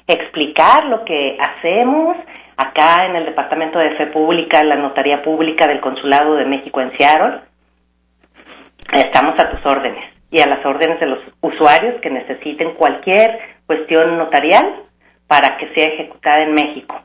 explicar lo que hacemos acá en el Departamento de Fe Pública, la Notaría Pública del Consulado de México en Seattle. Estamos a tus órdenes y a las órdenes de los usuarios que necesiten cualquier cuestión notarial para que sea ejecutada en México.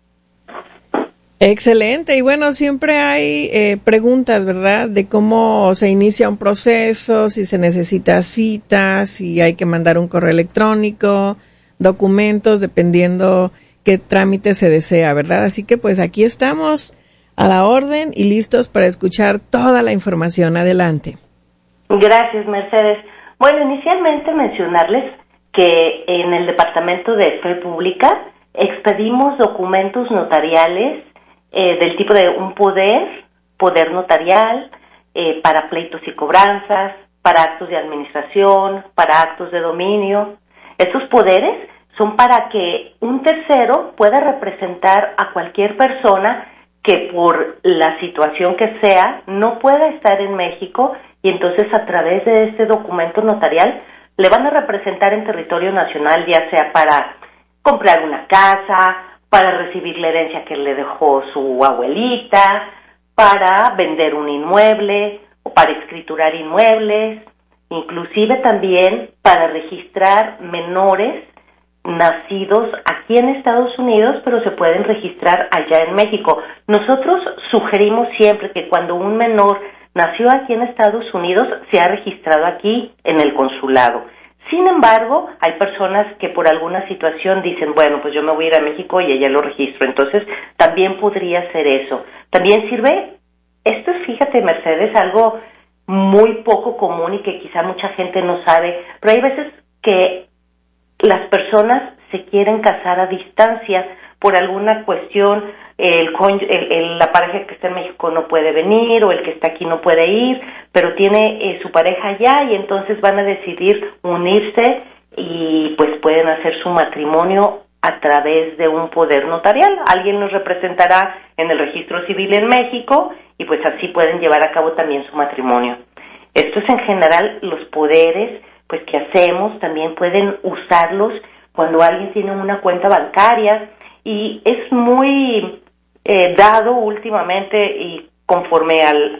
Excelente. Y bueno, siempre hay preguntas, ¿verdad? De cómo se inicia un proceso, si se necesita citas, si hay que mandar un correo electrónico, documentos, dependiendo qué trámite se desea, ¿verdad? Así que pues aquí estamos a la orden y listos para escuchar toda la información. Adelante. Gracias, Mercedes. Bueno, inicialmente mencionarles que en el Departamento de Fe Pública expedimos documentos notariales del tipo de un poder notarial, para pleitos y cobranzas, para actos de administración, para actos de dominio. Estos poderes son para que un tercero pueda representar a cualquier persona que por la situación que sea no pueda estar en México, y entonces a través de este documento notarial le van a representar en territorio nacional, ya sea para comprar una casa, para recibir la herencia que le dejó su abuelita, para vender un inmueble o para escriturar inmuebles, inclusive también para registrar menores nacidos aquí en Estados Unidos, pero se pueden registrar allá en México. Nosotros sugerimos siempre que cuando un menor nació aquí en Estados Unidos, se ha registrado aquí en el consulado. Sin embargo, hay personas que por alguna situación dicen, bueno, pues yo me voy a ir a México y allá lo registro. Entonces, también podría ser eso. También sirve, esto es, fíjate, Mercedes, algo muy poco común y que quizá mucha gente no sabe, pero hay veces que las personas se quieren casar a distancia por alguna cuestión, la pareja que está en México no puede venir o el que está aquí no puede ir, pero tiene su pareja allá y entonces van a decidir unirse y pues pueden hacer su matrimonio a través de un poder notarial. Alguien los representará en el registro civil en México y pues así pueden llevar a cabo también su matrimonio. Esto es en general los poderes pues que hacemos, también pueden usarlos cuando alguien tiene una cuenta bancaria, y es muy dado últimamente y conforme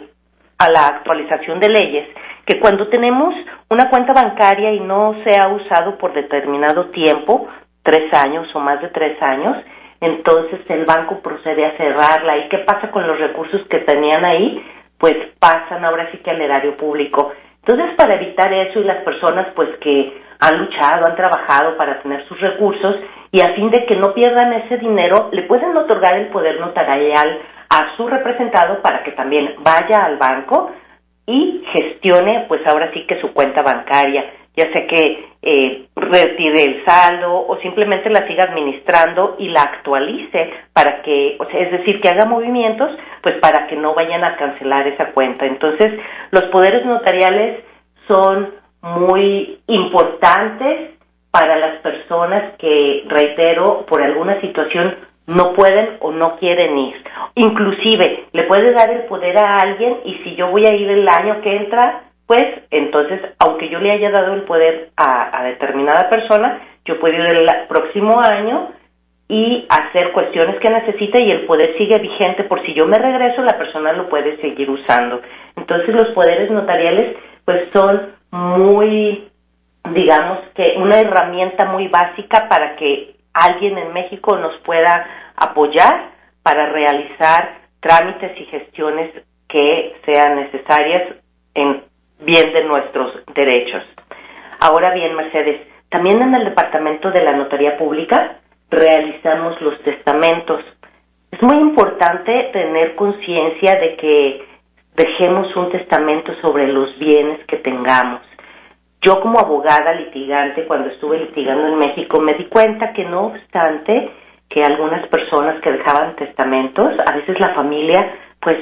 a la actualización de leyes, que cuando tenemos una cuenta bancaria y no se ha usado por determinado tiempo, 3 años o más de 3 años, entonces el banco procede a cerrarla. ¿Y qué pasa con los recursos que tenían ahí? Pues pasan ahora sí que al erario público. Entonces, para evitar eso, y las personas pues que han luchado, han trabajado para tener sus recursos, y a fin de que no pierdan ese dinero, le pueden otorgar el poder notarial a su representado para que también vaya al banco y gestione pues ahora sí que su cuenta bancaria, ya sea que retire el saldo o simplemente la siga administrando y la actualice para que, o sea, es decir, que haga movimientos pues para que no vayan a cancelar esa cuenta. Entonces, los poderes notariales son muy importantes para las personas que, reitero, por alguna situación no pueden o no quieren ir. Inclusive, le puede dar el poder a alguien y si yo voy a ir el año que entra, pues entonces, aunque yo le haya dado el poder a determinada persona, yo puedo ir el próximo año y hacer cuestiones que necesite y el poder sigue vigente. Por si yo me regreso, la persona lo puede seguir usando. Entonces, los poderes notariales pues son muy, digamos que una herramienta muy básica para que alguien en México nos pueda apoyar para realizar trámites y gestiones que sean necesarias en bien de nuestros derechos. Ahora bien, Mercedes, también en el Departamento de la Notaría Pública realizamos los testamentos. Es muy importante tener conciencia de que dejemos un testamento sobre los bienes que tengamos. Yo como abogada litigante, cuando estuve litigando en México, me di cuenta que no obstante que algunas personas que dejaban testamentos, a veces la familia, pues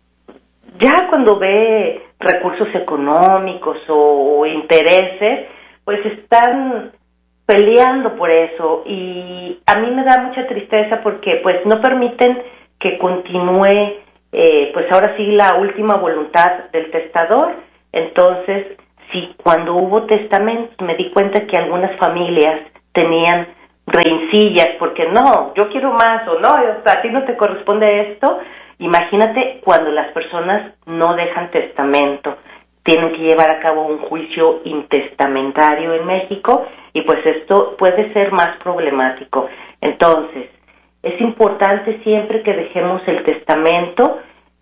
ya cuando ve recursos económicos o intereses, pues están peleando por eso, y a mí me da mucha tristeza porque pues no permiten que continúe pues ahora sí la última voluntad del testador. Entonces, sí, cuando hubo testamentos me di cuenta que algunas familias tenían rencillas rencillas porque no, yo quiero más o no, a ti no te corresponde esto. Imagínate cuando las personas no dejan testamento, tienen que llevar a cabo un juicio intestamentario en México y pues esto puede ser más problemático. Entonces, es importante siempre que dejemos el testamento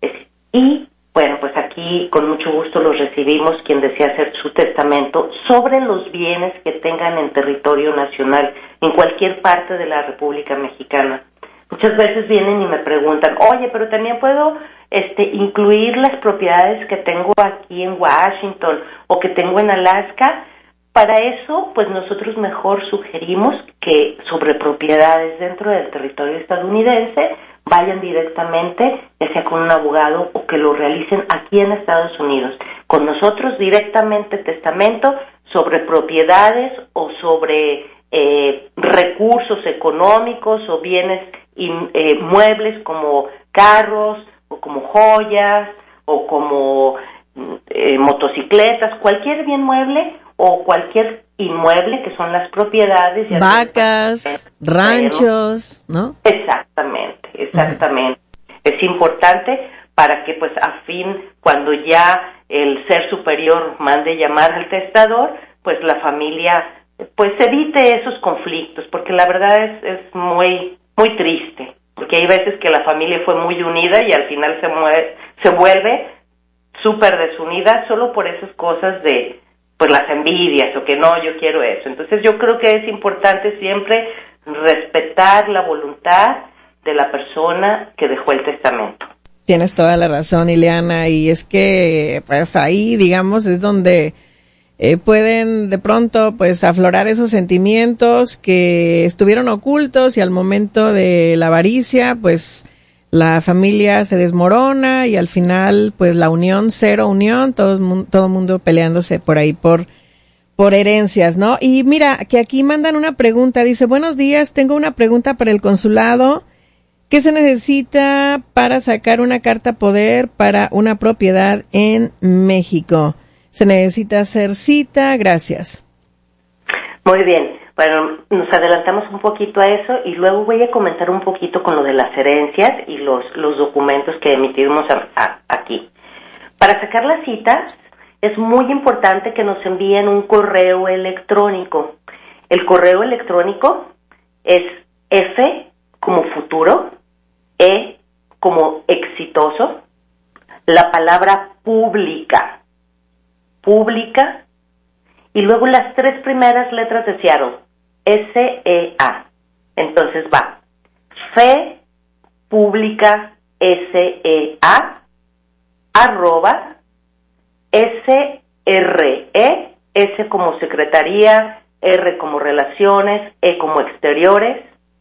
y, bueno, pues aquí con mucho gusto los recibimos quien desea hacer su testamento sobre los bienes que tengan en territorio nacional, en cualquier parte de la República Mexicana. Muchas veces vienen y me preguntan, oye, pero también puedo incluir las propiedades que tengo aquí en Washington o que tengo en Alaska. Para eso, pues nosotros mejor sugerimos que sobre propiedades dentro del territorio estadounidense vayan directamente, ya sea con un abogado o que lo realicen aquí en Estados Unidos. Con nosotros directamente testamento sobre propiedades o sobre recursos económicos o bienes muebles como carros o como joyas o como motocicletas, cualquier bien mueble o cualquier inmueble que son las propiedades. Vacas, ranchos, ¿no? Exactamente. Uh-huh. Es importante para que pues a fin, cuando ya el ser superior mande llamar al testador, pues la familia pues evite esos conflictos, porque la verdad es muy triste, porque hay veces que la familia fue muy unida y al final se vuelve súper desunida solo por esas cosas de pues las envidias o que no, yo quiero eso. Entonces yo creo que es importante siempre respetar la voluntad de la persona que dejó el testamento. Tienes toda la razón, Ileana, y es que pues ahí, digamos, es donde pueden de pronto pues aflorar esos sentimientos que estuvieron ocultos y al momento de la avaricia pues la familia se desmorona y al final pues la unión, cero unión, todo mundo peleándose por ahí por herencias, ¿no? Y mira, que aquí mandan una pregunta, dice, buenos días, tengo una pregunta para el consulado. ¿Qué se necesita para sacar una carta poder para una propiedad en México? ¿Se necesita hacer cita? Gracias. Muy bien. Bueno, nos adelantamos un poquito a eso y luego voy a comentar un poquito con lo de las herencias y los documentos que emitimos aquí. Para sacar las citas es muy importante que nos envíen un correo electrónico. El correo electrónico es F como futuro, E como exitoso, la palabra pública, y luego las 3 primeras letras de Seattle, S-E-A. Entonces va, Fe Pública S-E-A, @ S-R-E, S como Secretaría, R como Relaciones, E como Exteriores,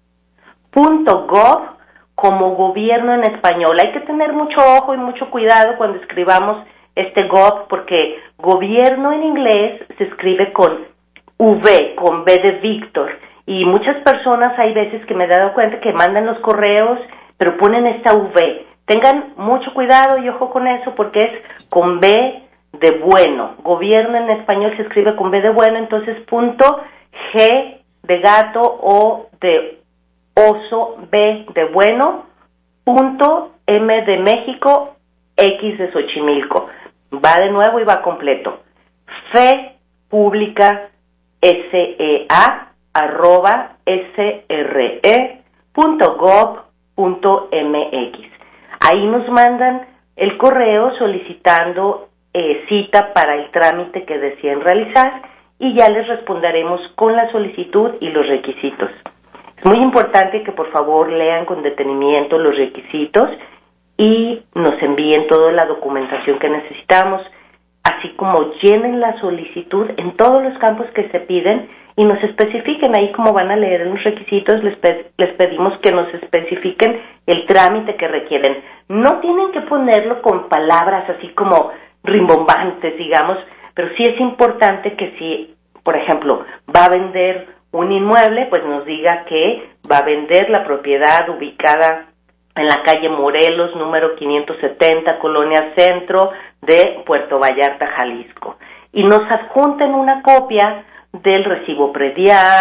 .gov como gobierno en español. Hay que tener mucho ojo y mucho cuidado cuando escribamos gov, porque gobierno en inglés se escribe con V, con B de Víctor, y muchas personas hay veces que me he dado cuenta que mandan los correos, pero ponen esta V. Tengan mucho cuidado y ojo con eso, porque es con B de bueno. Gobierno en español se escribe con B de bueno, entonces G de gato, O de oso, B de bueno, M de México, X de Xochimilco. Va de nuevo y va completo. Fe Pública SEA @sre.gov.mx. Ahí nos mandan el correo solicitando cita para el trámite que deseen realizar y ya les responderemos con la solicitud y los requisitos. Es muy importante que por favor lean con detenimiento los requisitos y nos envíen toda la documentación que necesitamos, así como llenen la solicitud en todos los campos que se piden y nos especifiquen. Ahí como van a leer en los requisitos, les pedimos que nos especifiquen el trámite que requieren. No tienen que ponerlo con palabras así como rimbombantes, digamos, pero sí es importante que si, por ejemplo, va a vender un inmueble, pues nos diga que va a vender la propiedad ubicada en la calle Morelos, número 570, Colonia Centro de Puerto Vallarta, Jalisco. Y nos adjunten una copia del recibo predial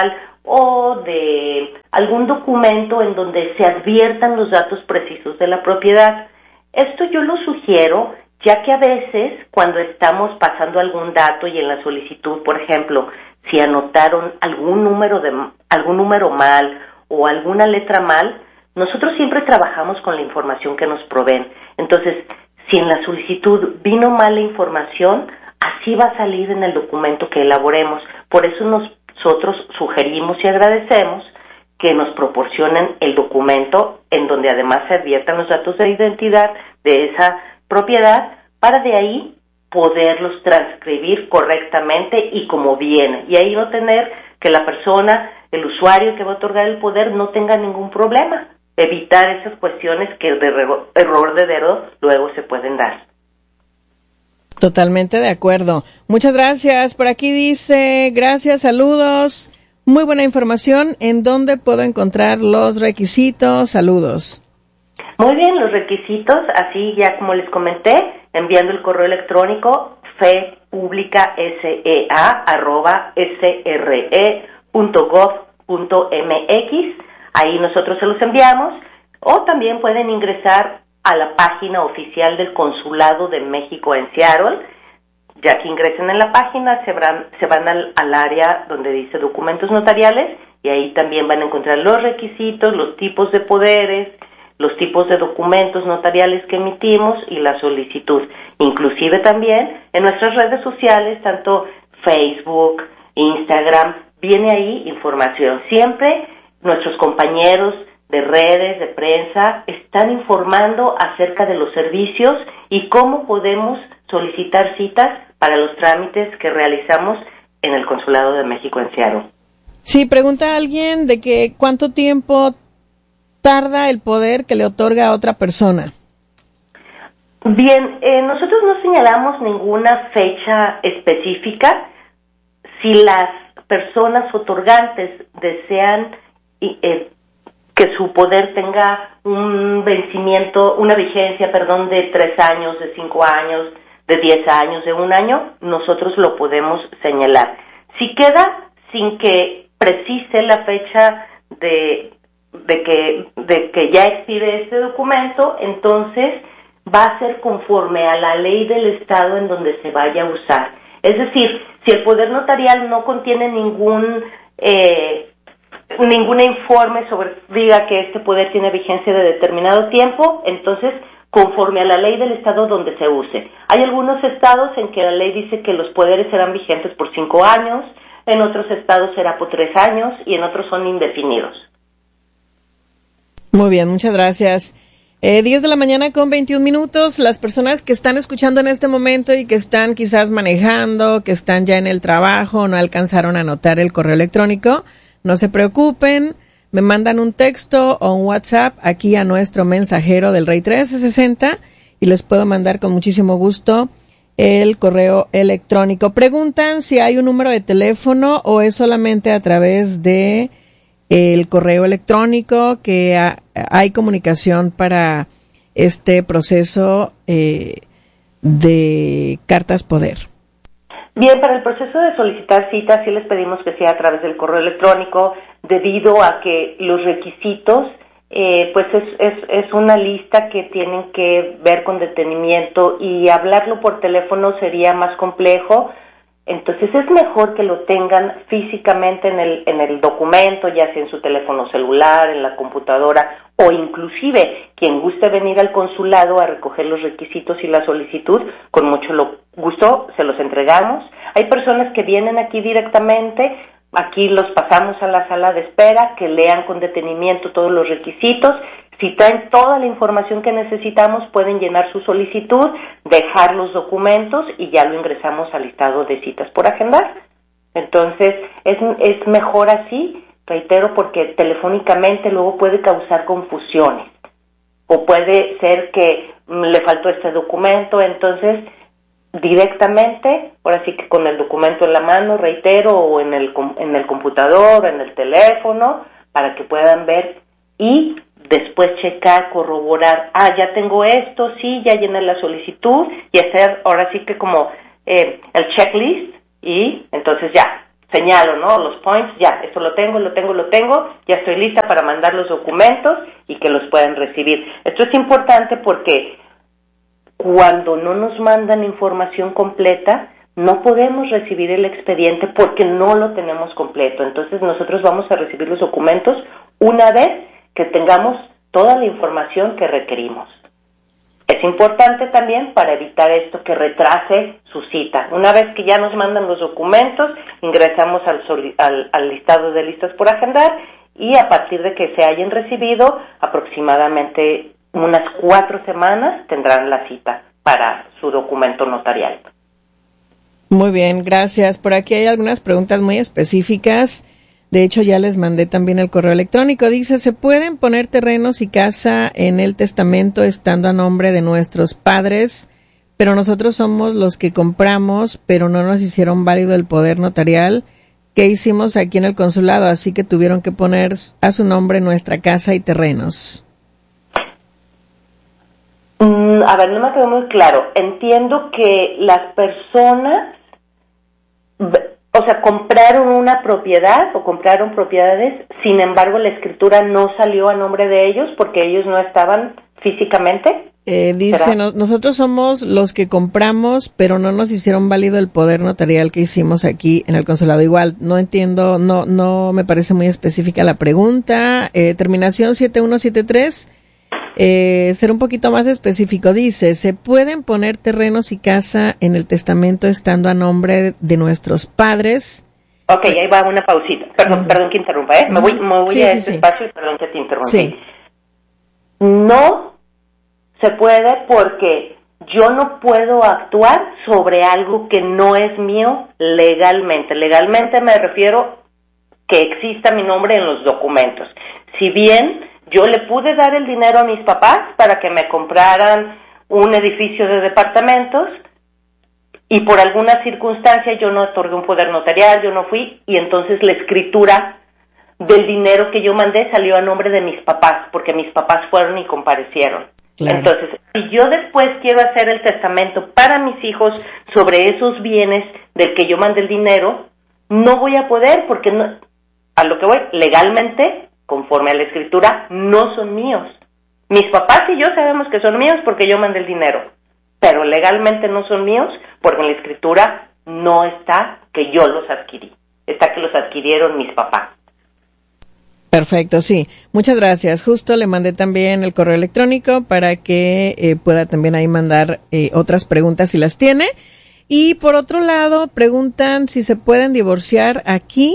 o de algún documento en donde se adviertan los datos precisos de la propiedad. Esto yo lo sugiero, ya que a veces cuando estamos pasando algún dato y en la solicitud, por ejemplo, si anotaron algún número mal o alguna letra mal, nosotros siempre trabajamos con la información que nos proveen. Entonces, si en la solicitud vino mal la información, así va a salir en el documento que elaboremos. Por eso nosotros sugerimos y agradecemos que nos proporcionen el documento en donde además se adviertan los datos de identidad de esa propiedad para de ahí poderlos transcribir correctamente y como viene. Y ahí no tener que la persona, el usuario que va a otorgar el poder no tenga ningún problema. Evitar esas cuestiones que de error de dedo luego se pueden dar. Totalmente de acuerdo. Muchas gracias. Por aquí dice, gracias, saludos. Muy buena información. ¿En dónde puedo encontrar los requisitos? Saludos. Muy bien, los requisitos, así ya como les comenté, enviando el correo electrónico fepublicasea@sre.gov.mx. Ahí nosotros se los enviamos, o también pueden ingresar a la página oficial del Consulado de México en Seattle. Ya que ingresen en la página, se van al área donde dice documentos notariales, y ahí también van a encontrar los requisitos, los tipos de poderes, los tipos de documentos notariales que emitimos y la solicitud. Inclusive también en nuestras redes sociales, tanto Facebook, Instagram, viene ahí información. Siempre nuestros compañeros de redes, de prensa, están informando acerca de los servicios y cómo podemos solicitar citas para los trámites que realizamos en el Consulado de México en Seattle. Sí, pregunta alguien de que cuánto tiempo tarda el poder que le otorga a otra persona. Bien, nosotros no señalamos ninguna fecha específica. Si las personas otorgantes desean que su poder tenga una vigencia, de 3 años, de 5 años, de 10 años, de 1 año, nosotros lo podemos señalar. Si queda sin que precise la fecha de que ya expire este documento, entonces va a ser conforme a la ley del estado en donde se vaya a usar. Es decir, si el poder notarial no contiene ningún informe diga que este poder tiene vigencia de determinado tiempo, entonces conforme a la ley del estado donde se use. Hay algunos estados en que la ley dice que los poderes serán vigentes por 5 años, en otros estados será por 3 años y en otros son indefinidos. Muy bien, muchas gracias. 10 de la mañana con 21 minutos. Las personas que están escuchando en este momento y que están quizás manejando, que están ya en el trabajo, no alcanzaron a anotar el correo electrónico, no se preocupen, me mandan un texto o un WhatsApp aquí a nuestro mensajero del Rey 1360 y les puedo mandar con muchísimo gusto el correo electrónico. Preguntan si hay un número de teléfono o es solamente a través de el correo electrónico que hay comunicación para este proceso de cartas poder. Bien, para el proceso de solicitar citas sí les pedimos que sea a través del correo electrónico, debido a que los requisitos pues es una lista que tienen que ver con detenimiento y hablarlo por teléfono sería más complejo. Entonces es mejor que lo tengan físicamente en el documento, ya sea en su teléfono celular, en la computadora, o inclusive quien guste venir al consulado a recoger los requisitos y la solicitud, con mucho gusto se los entregamos. Hay personas que vienen aquí directamente, aquí los pasamos a la sala de espera, que lean con detenimiento todos los requisitos. Si traen toda la información que necesitamos, pueden llenar su solicitud, dejar los documentos y ya lo ingresamos al listado de citas por agendar. Entonces, es mejor así, reitero, porque telefónicamente luego puede causar confusiones. O puede ser que le faltó este documento, entonces directamente, ahora sí que con el documento en la mano, reitero, o en el computador, en el teléfono, para que puedan ver y después checar, corroborar, ya tengo esto, sí, ya llené la solicitud, y hacer ahora sí que como el checklist, y entonces ya, señalo, ¿no? Los points, ya, esto lo tengo, ya estoy lista para mandar los documentos y que los puedan recibir. Esto es importante porque cuando no nos mandan información completa, no podemos recibir el expediente porque no lo tenemos completo. Entonces nosotros vamos a recibir los documentos una vez que tengamos toda la información que requerimos. Es importante también para evitar esto que retrase su cita. Una vez que ya nos mandan los documentos, ingresamos al listado de listas por agendar y a partir de que se hayan recibido, aproximadamente unas 4 semanas tendrán la cita para su documento notarial. Muy bien, gracias. Por aquí hay algunas preguntas muy específicas. De hecho, ya les mandé también el correo electrónico. Dice, ¿se pueden poner terrenos y casa en el testamento estando a nombre de nuestros padres, pero nosotros somos los que compramos, pero no nos hicieron válido el poder notarial? ¿Qué hicimos aquí en el consulado? Así que tuvieron que poner a su nombre nuestra casa y terrenos. A ver, no me quedó muy claro. Entiendo que las personas, o sea, compraron una propiedad o compraron propiedades, sin embargo la escritura no salió a nombre de ellos porque ellos no estaban físicamente. Dice, nosotros somos los que compramos, pero no nos hicieron válido el poder notarial que hicimos aquí en el consulado. Igual, no entiendo, no me parece muy específica la pregunta. Terminación 7173. Ser un poquito más específico, dice, ¿se pueden poner terrenos y casa en el testamento estando a nombre de nuestros padres? Ok, ahí va una pausita. Perdón que interrumpa, ¿eh? Me voy sí, a sí, este sí. espacio y perdón que te interrumpí. Sí. No se puede porque yo no puedo actuar sobre algo que no es mío legalmente. Legalmente me refiero que exista mi nombre en los documentos. Si bien yo le pude dar el dinero a mis papás para que me compraran un edificio de departamentos y por alguna circunstancia yo no otorgué un poder notarial, yo no fui y entonces la escritura del dinero que yo mandé salió a nombre de mis papás porque mis papás fueron y comparecieron. Claro. Entonces, si yo después quiero hacer el testamento para mis hijos sobre esos bienes del que yo mandé el dinero, no voy a poder porque no, a lo que voy, legalmente, conforme a la escritura, no son míos. Mis papás y yo sabemos que son míos porque yo mandé el dinero, pero legalmente no son míos porque en la escritura no está que yo los adquirí, está que los adquirieron mis papás. Perfecto, sí. Muchas gracias. Justo le mandé también el correo electrónico para que pueda también ahí mandar otras preguntas si las tiene. Y por otro lado, preguntan si se pueden divorciar aquí.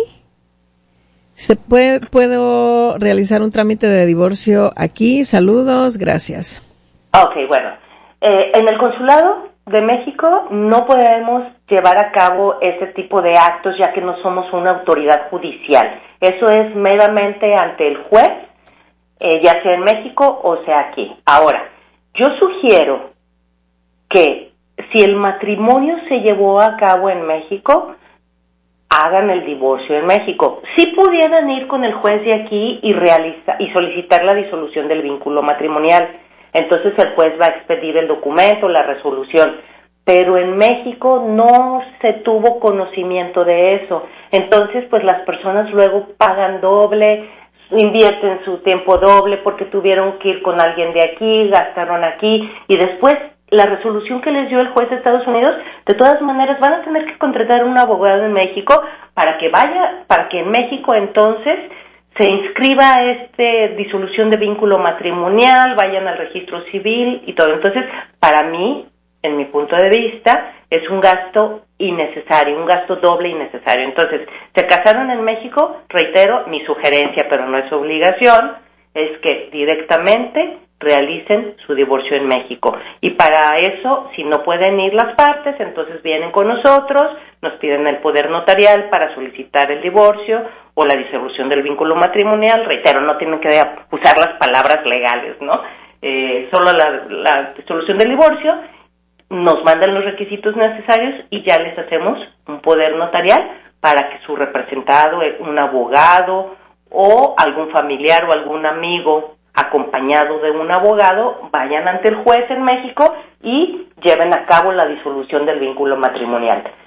¿Puedo realizar un trámite de divorcio aquí? Saludos, gracias. Ok, bueno. En el Consulado de México no podemos llevar a cabo ese tipo de actos ya que no somos una autoridad judicial. Eso es meramente ante el juez, ya sea en México o sea aquí. Ahora, yo sugiero que si el matrimonio se llevó a cabo en México, hagan el divorcio en México. Sí pudieran ir con el juez de aquí y solicitar la disolución del vínculo matrimonial. Entonces el juez va a expedir el documento, la resolución. Pero en México no se tuvo conocimiento de eso. Entonces, pues las personas luego pagan doble, invierten su tiempo doble porque tuvieron que ir con alguien de aquí, gastaron aquí y después la resolución que les dio el juez de Estados Unidos, de todas maneras van a tener que contratar un abogado en México para que en México entonces se inscriba disolución de vínculo matrimonial, vayan al registro civil y todo. Entonces, para mí, en mi punto de vista, es un gasto innecesario, un gasto doble innecesario. Entonces, se casaron en México, reitero, mi sugerencia, pero no es obligación, es que directamente realicen su divorcio en México. Y para eso, si no pueden ir las partes, entonces vienen con nosotros, nos piden el poder notarial para solicitar el divorcio o la disolución del vínculo matrimonial. Reitero, no tienen que usar las palabras legales, ¿no? Solo la disolución del divorcio, nos mandan los requisitos necesarios y ya les hacemos un poder notarial para que su representado, un abogado o algún familiar o algún amigo acompañado de un abogado, vayan ante el juez en México y lleven a cabo la disolución del vínculo matrimonial.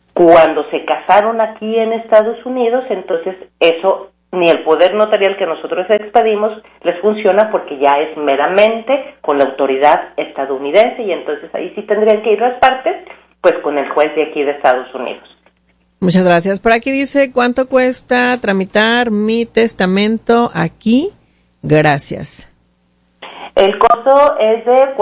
Cuando se casaron aquí en Estados Unidos, entonces eso, ni el poder notarial que nosotros expedimos les funciona porque ya es meramente con la autoridad estadounidense y entonces ahí sí tendrían que ir las partes, pues con el juez de aquí de Estados Unidos. Muchas gracias. Por aquí dice, ¿cuánto cuesta tramitar mi testamento aquí? Gracias. El costo es de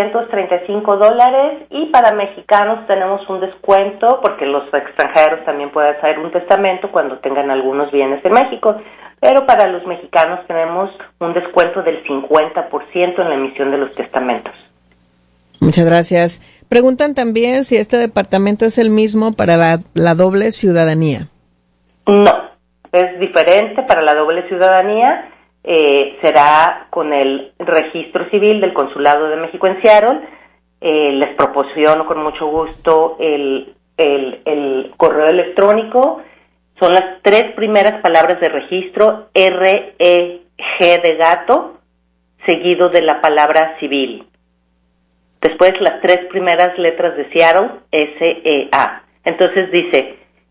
$435 y para mexicanos tenemos un descuento porque los extranjeros también pueden hacer un testamento cuando tengan algunos bienes en México, pero para los mexicanos tenemos un descuento del 50% en la emisión de los testamentos. Muchas gracias. Preguntan también si este departamento es el mismo para la doble ciudadanía. No, es diferente para la doble ciudadanía. Será con el registro civil del Consulado de México en Seattle. Les proporciono con mucho gusto el correo electrónico. Son las 3 primeras palabras de registro, R-E-G de gato, seguido de la palabra civil. Después las 3 primeras letras de Seattle, S-E-A. Entonces dice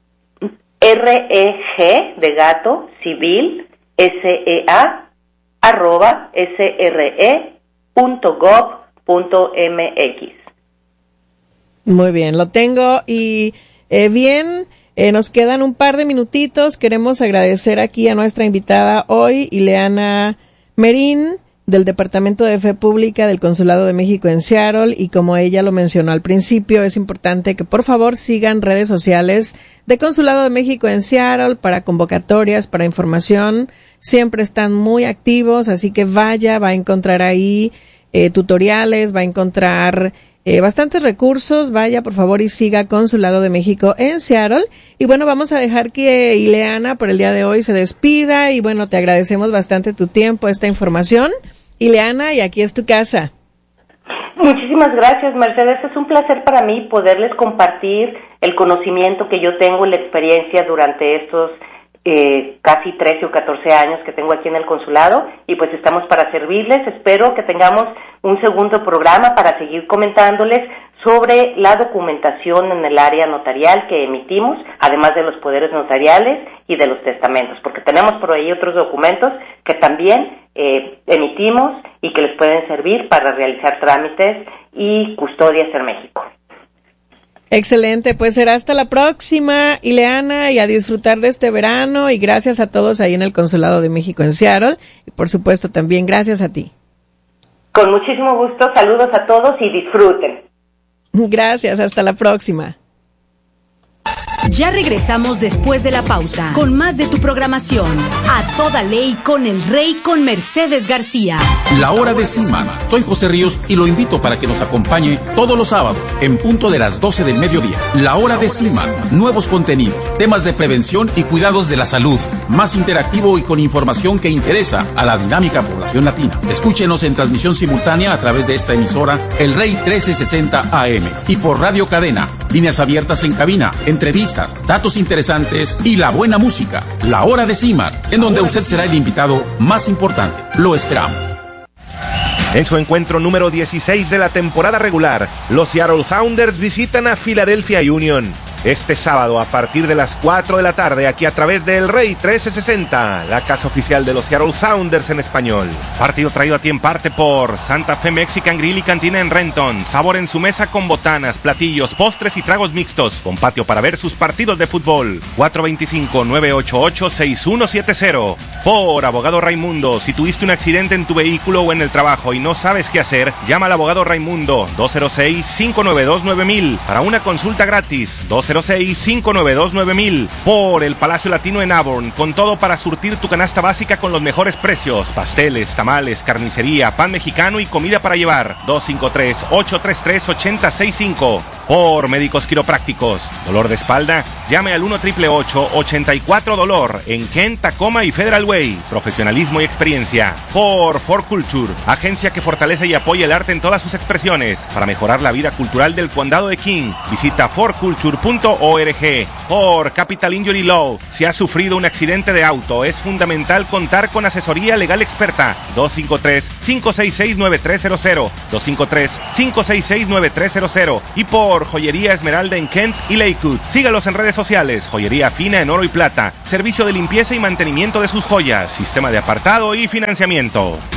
R-E-G de gato, civil, S-E-A, @sre.gov.mx. Muy bien, lo tengo y nos quedan un par de minutitos. Queremos agradecer aquí a nuestra invitada hoy, Ileana Merín, del Departamento de Fe Pública del Consulado de México en Seattle, y como ella lo mencionó al principio, es importante que por favor sigan redes sociales de Consulado de México en Seattle para convocatorias, para información. Siempre están muy activos, así que va a encontrar ahí tutoriales, va a encontrar bastantes recursos. Vaya por favor y siga Consulado de México en Seattle. Y bueno, vamos a dejar que Ileana por el día de hoy se despida y bueno, te agradecemos bastante tu tiempo, esta información. Ileana, y aquí es tu casa. Muchísimas gracias, Mercedes. Es un placer para mí poderles compartir el conocimiento que yo tengo y la experiencia durante estos casi 13 o 14 años que tengo aquí en el consulado, y pues estamos para servirles. Espero que tengamos un segundo programa para seguir comentándoles sobre la documentación en el área notarial que emitimos, además de los poderes notariales y de los testamentos, porque tenemos por ahí otros documentos que también emitimos y que les pueden servir para realizar trámites y custodias en México. Excelente, pues será hasta la próxima, Ileana, y a disfrutar de este verano, y gracias a todos ahí en el Consulado de México en Seattle, y por supuesto también gracias a ti. Con muchísimo gusto, saludos a todos y disfruten. Gracias, hasta la próxima. Ya regresamos después de la pausa con más de tu programación. A toda ley con el Rey con Mercedes García. La hora de CIMAN. Soy José Ríos y lo invito para que nos acompañe todos los sábados en punto de las 12 del mediodía. La hora de CIMAN. Nuevos contenidos, temas de prevención y cuidados de la salud. Más interactivo y con información que interesa a la dinámica población latina. Escúchenos en transmisión simultánea a través de esta emisora, El Rey 1360 AM, y por Radio Cadena. Líneas abiertas en cabina, entrevistas, datos interesantes y la buena música. La hora de CIMAN, en donde usted será el invitado más importante. Lo esperamos. En su encuentro número 16 de la temporada regular, los Seattle Sounders visitan a Philadelphia Union. Este sábado a partir de las 4 de la tarde, aquí a través de El Rey 1360, la casa oficial de los Seattle Sounders en español. Partido traído a ti en parte por Santa Fe Mexican Grill y Cantina en Renton. Sabor en su mesa con botanas, platillos, postres y tragos mixtos. Con patio para ver sus partidos de fútbol. 425-988-6170. Por Abogado Raimundo. Si tuviste un accidente en tu vehículo o en el trabajo y no sabes qué hacer, llama al Abogado Raimundo. 206-592-9000. Para una consulta gratis. 206-592-9000. Por el Palacio Latino en Auburn, con todo para surtir tu canasta básica con los mejores precios: pasteles, tamales, carnicería, pan mexicano y comida para llevar. 253-833-8065. Por Médicos Quiroprácticos. ¿Dolor de espalda? Llame al 1-888-84-DOLOR en Kent, Tacoma y Federal Way. Profesionalismo y experiencia. Por For Culture, agencia que fortalece y apoya el arte en todas sus expresiones para mejorar la vida cultural del condado de King. Visita forculture.com. Por Capital Injury Law, si has sufrido un accidente de auto, es fundamental contar con asesoría legal experta. 253-566-9300, 253-566-9300. Y por Joyería Esmeralda en Kent y Lakewood. Sígalos en redes sociales. Joyería fina en oro y plata. Servicio de limpieza y mantenimiento de sus joyas. Sistema de apartado y financiamiento.